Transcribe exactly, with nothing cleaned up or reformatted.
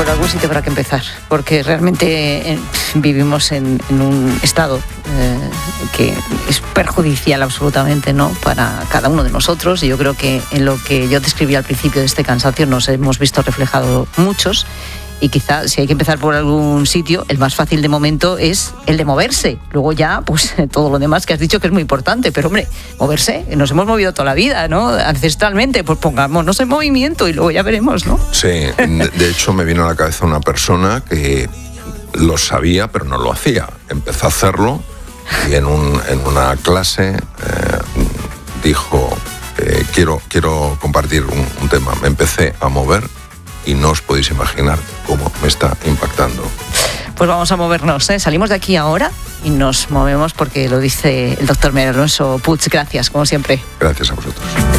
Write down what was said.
por algún sitio habrá que empezar, porque realmente eh, vivimos en, en un estado eh, que es perjudicial absolutamente, ¿no?, para cada uno de nosotros. Y yo creo que en lo que yo describí al principio de este cansancio nos hemos visto reflejados muchos. Y quizá si hay que empezar por algún sitio, el más fácil de momento es el de moverse. Luego ya, pues todo lo demás que has dicho que es muy importante. Pero hombre, moverse, nos hemos movido toda la vida, ¿no? Ancestralmente, pues pongámonos en movimiento y luego ya veremos, ¿no? Sí, de, de hecho me vino a la cabeza una persona que lo sabía pero no lo hacía. Empezó a hacerlo y en, un, en una clase eh, dijo, eh, quiero, quiero compartir un, un tema. Me empecé a mover y no os podéis imaginar cómo me está impactando. Pues vamos a movernos, ¿eh? Salimos de aquí ahora y nos movemos porque lo dice el doctor María Alonso Puig. Gracias, como siempre. Gracias a vosotros.